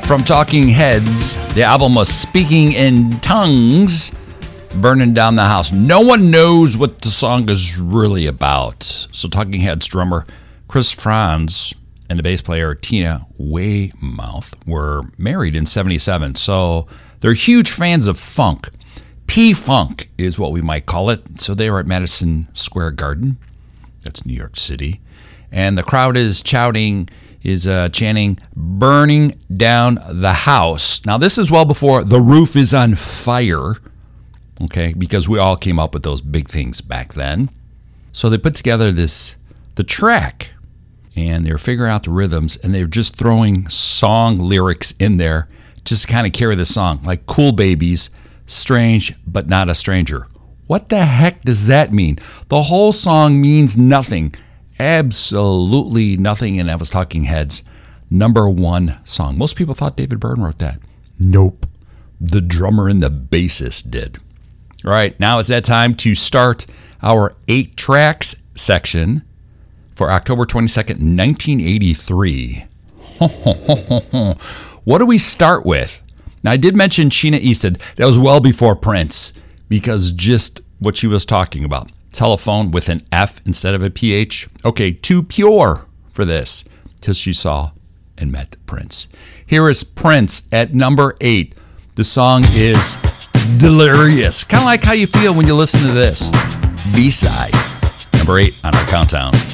from Talking Heads. The album was Speaking in Tongues, Burning Down the House. No one knows what the song is really about. So Talking Heads drummer Chris Frantz and the bass player Tina Weymouth were married in 77. So they're huge fans of funk. P-Funk is what we might call it. So they were at Madison Square Garden. That's New York City. And the crowd is chanting, burning down the house. Now, this is well before The Roof is on Fire, okay, because we all came up with those big things back then. So they put together the track, and they were figuring out the rhythms, and they were just throwing song lyrics in there just to kind of carry the song, like Cool Babies, Strange But Not a Stranger. What the heck does that mean? The whole song means nothing. Absolutely nothing. And that was Talking Heads' number one song. Most people thought David Byrne wrote that. Nope. The drummer and the bassist did. All right, now it's that time to start our 8 tracks section for October 22nd, 1983. What do we start with? Now, I did mention Sheena Easton. That was well before Prince, because just what she was talking about. Telephone with an F instead of a PH. Okay, too pure for this, till she saw and met Prince. Here is Prince at number 8. The song is Delirious. Kind of like how you feel when you listen to this. B-side, number 8 on our countdown.